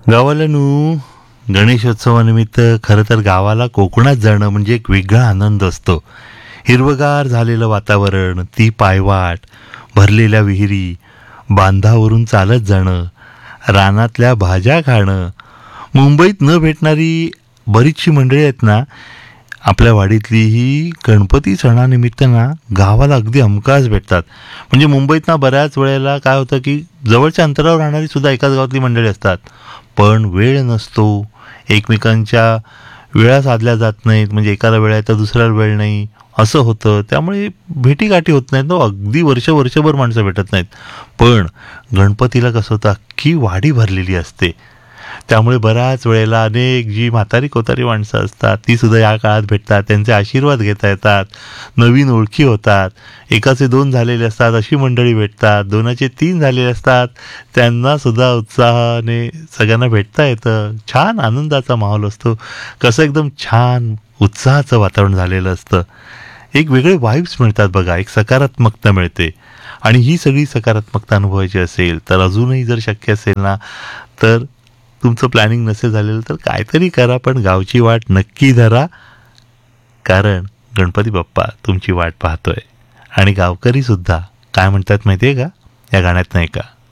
गावाला गणेशोत्सवानिमित्त खरं तर गावाला कोकणात जाणं म्हणजे एक वेगळा आनंद असतो. हिरवगार झालेलं वातावरण, ती पायवाट, भरलेल्या विहिरी, बांधावरून चालत जाणं, रानातल्या भाज्या खाणं. मुंबईत न भेटणारी बरीचशी मंडळी आहेत ना, आपल्या वाडीतली ही गणपती सणानिमित्त ना गावाला अगदी हमखास भेटतात. म्हणजे मुंबईत ना बऱ्याच वेळेला काय होतं की जवळच्या अंतरावर राहणारी सुद्धा एकाच गावातली मंडळी असतात, पण वेळ नसतो, एकमेकांच्या वेळा साधल्या जात नाहीत. म्हणजे एकाला वेळ आहे तर दुसऱ्याला वेळ नाही, असं होतं. त्यामुळे भेटीगाठी होत नाहीत ना, अगदी वर्षभर माणसं भेटत नाहीत. पण गणपतीला कसं होतं, अख्खी वाडी भरलेली असते. त्यामुळे बऱ्याच वेळेला अनेक जी म्हातारी कोतारी माणसं असतात ती सुद्धा या काळात भेटतात, त्यांचे आशीर्वाद घेता येतात, नवीन ओळखी होतात. एकाचे 2 झालेले असतात अशी मंडळी भेटतात, 2चे 3 झालेले असतात त्यांना सुद्धा उत्साहाने सगळ्यांना भेटता येतं. छान आनंदाचा माहोल असतो. कसं एकदम छान उत्साहाचं वातावरण झालेलं असतं. एक वेगळे वाईब्स मिळतात बघा, एक सकारात्मकता मिळते. आणि ही सगळी सकारात्मकता अनुभवायची असेल तर अजूनही जर शक्य असेल ना, तर तुमचं प्लॅनिंग नसेल झालेलं तर काहीतरी करा, पण गावची वाट नक्की धरा. कारण गणपती बाप्पा तुमची वाट पाहतोय. आणि गावकरी सुद्धा काय म्हणतात माहिती आहे का, या गाण्यात नाही का,